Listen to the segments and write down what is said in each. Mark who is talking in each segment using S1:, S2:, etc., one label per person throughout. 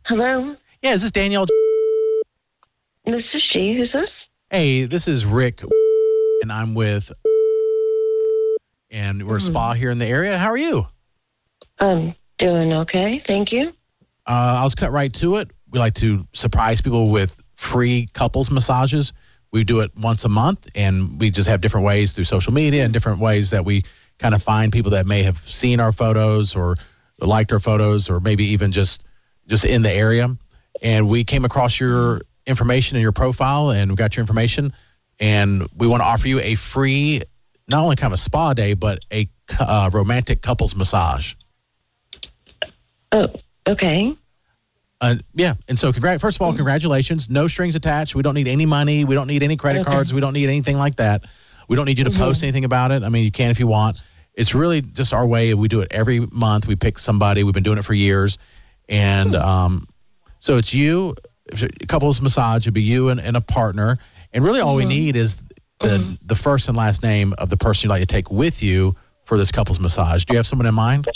S1: Hello?
S2: Yeah, is this Danielle?
S1: This is she. Who's this?
S2: Hey, this is Rick, and I'm with, and we're a spa here in the area. How are you?
S1: I'm doing okay. Thank you.
S2: I'll just cut right to it. We like to surprise people with free couples massages. We do it once a month, and we just have different ways through social media and different ways that we kind of find people that may have seen our photos or liked our photos or maybe even just in the area. And we came across your information in your profile, and we got your information, and we want to offer you a free, not only kind of a spa day, but a romantic couples massage.
S1: Oh, okay.
S2: Yeah, and so first of all, congratulations. No strings attached. We don't need any money. We don't need any credit cards. We don't need anything like that. We don't need you to post anything about it. I mean, you can if you want. It's really just our way. We do it every month. We pick somebody. We've been doing it for years. And so it's you, a couples massage. It'd be you and a partner. And really all we need is the first and last name of the person you'd like to take with you for this couples massage. Do you have someone in mind?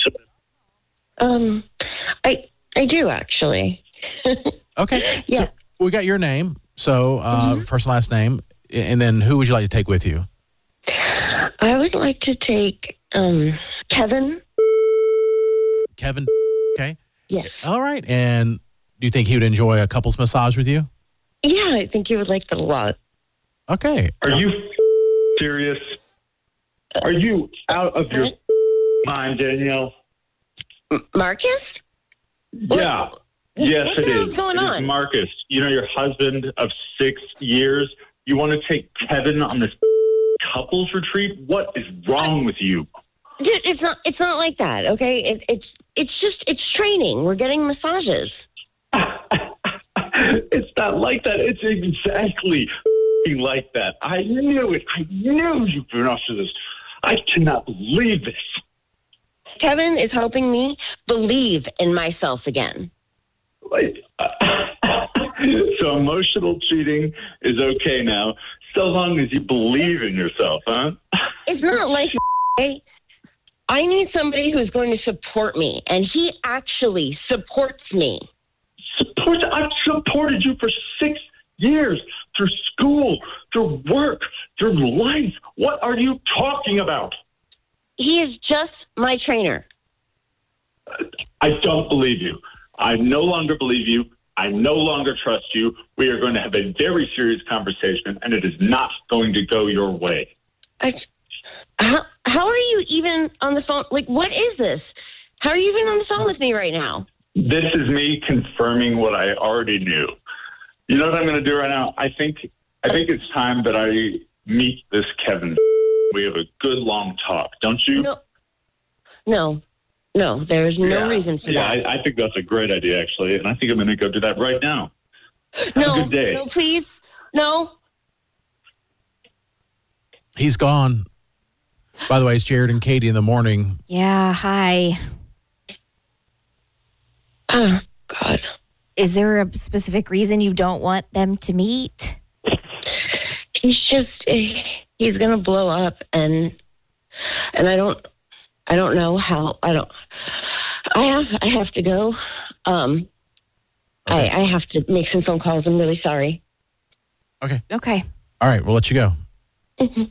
S1: I do, actually.
S2: Okay.
S1: Yeah.
S2: So we got your name. So first and last name. And then who would you like to take with you?
S1: I would like to take Kevin.
S2: Kevin. Okay.
S1: Yes.
S2: All right. And do you think he would enjoy a couples massage with you?
S1: Yeah, I think you would like that a lot.
S2: Okay.
S3: Are you serious? Are you out of your mind, Danielle?
S1: Marcus?
S3: Yeah. Yes,
S1: what the
S3: it is.
S1: hell's going
S3: It is
S1: on?
S3: Marcus. You know, your husband of 6 years. You want to take Kevin on this couples retreat? What is wrong with you?
S1: Dude, it's not like that, okay? It's training. We're getting massages.
S3: It's not like that. It's exactly like that. I knew it. I knew you've been after this. I cannot believe this.
S1: Kevin is helping me believe in myself again.
S3: Wait. So emotional cheating is okay now, so long as you believe in yourself, huh?
S1: It's not like okay? I need somebody who's going to support me, and he actually supports me.
S3: I've supported you for 6 years, through school, through work, through life. What are you talking about?
S1: He is just my trainer.
S3: I don't believe you. I no longer believe you. I no longer trust you. We are going to have a very serious conversation, and it is not going to go your way.
S1: How are you even on the phone? Like, what is this? How are you even on the phone with me right now?
S3: This is me confirming what I already knew. You know what I'm going to do right now? I think it's time that I meet this Kevin. We have a good long talk, don't you?
S1: No, there's no reason for that.
S3: Yeah, I think that's a great idea, actually, and I think I'm going to go do that right now. Have a good day.
S1: No, please. No.
S2: He's gone. By the way, it's Jared and Katie in the morning.
S4: Yeah, hi.
S1: Oh, God.
S4: Is there a specific reason you don't want them to meet?
S1: He's going to blow up, and I don't know how. I have to go. Okay. I have to make some phone calls. I'm really sorry.
S2: Okay.
S4: Okay.
S2: All right, we'll let you go.
S1: Mm-hmm.